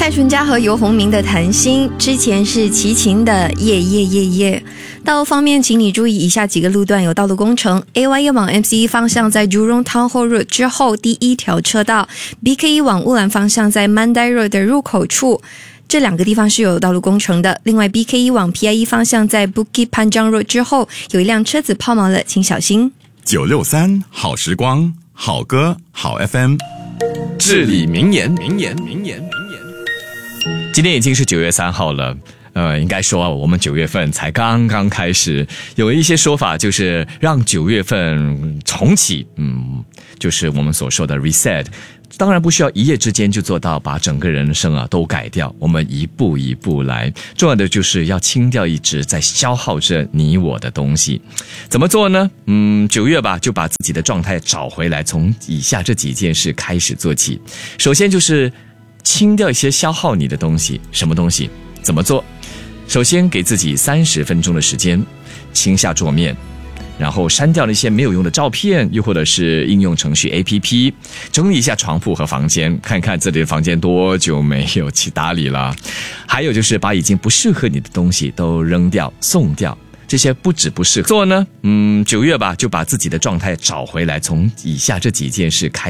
蔡淳佳和游鸿明的谈心，之前是齐秦的夜夜夜夜。道路方面，请你注意以下几个路段有道路工程。AY1 往 MC1 方向在 Jurong Town Hall Road 之后第一条车道， BK1 往乌兰方向在 Mandai Road 的入口处，这两个地方是有道路工程的。另外 BK1 往 PI1 方向在 Bukit Panjang Road 之后有一辆车子抛锚了，请小心。 963好时光，好歌好 FM， 至理名言。今天已经是9月3号了，应该说我们9月份才刚刚开始。有一些说法就是让9月份重启，就是我们所说的 reset。当然不需要一夜之间就做到把整个人生都改掉，我们一步一步来。重要的就是要清掉一直在消耗着你我的东西。怎么做呢？9月吧，就把自己的状态找回来，从以下这几件事开始做起。首先就是清掉一些消耗你的东西。什么东西？怎么做？首先给自己30分钟的时间，清下桌面，然后删掉了一些没有用的照片，又或者是应用程序 APP， 整理一下床铺和房间，看看自己的房间多久没有去打理了。还有就是把已经不适合你的东西都扔掉送掉。这些不止不适合做呢，9月吧，就把自己的状态找回来，从以下这几件事开始